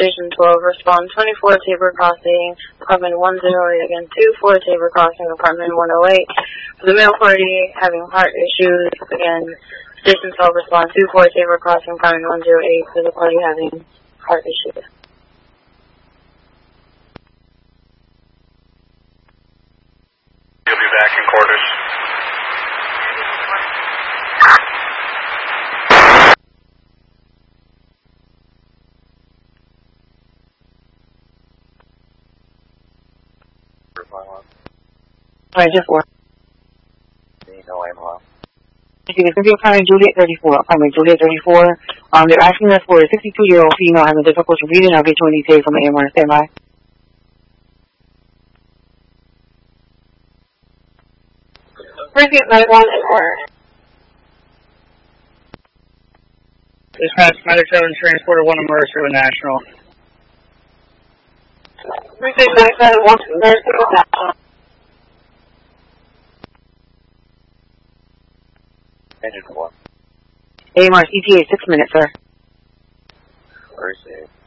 Station 12, respond 24 Tabor Crossing, apartment 108, again 24 Tabor Crossing, apartment 108. For the male party having heart issues, again, Station 12, respond 24 Tabor Crossing, apartment 108, for the party having heart issues. You'll be back in quarters. Alright, just 4. No aim allowed. It's going to be apartment Juliet 34, apartment Juliet 34. They're asking us for a 62-year-old female having difficulty breathing. I'll get you an ETA from the AMR. Stand by. Precinct 91 is ordered. Dispatch, Medic 7, Transporter 1 Mercer with National. Precinct 97 wants to Mercer with National. Engine 1. AMR ETA 6 minutes, sir. Very safe.